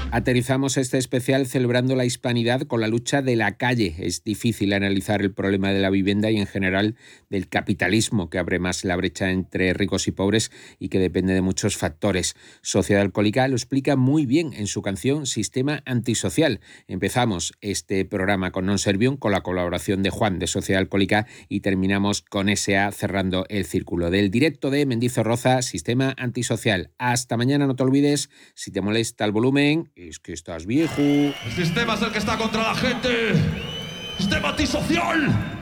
Aterrizamos este especial celebrando la hispanidad con la lucha de la calle. Es difícil analizar el problema de la vivienda y en general del capitalismo, que abre más la brecha entre ricos y pobres y que depende de muchos factores. Sociedad Alcohólica lo explica muy bien en su canción Sistema Antisocial. Empezamos este programa con Non Servium, con la colaboración de Juan de Sociedad Alcohólica, y terminamos con S.A. cerrando el círculo. Del directo de Mendizorroza, Sistema Antisocial. Hasta mañana, no te olvides, si te molesta el volumen, es que estás viejo. El sistema es el que está contra la gente. Sistema antisocial.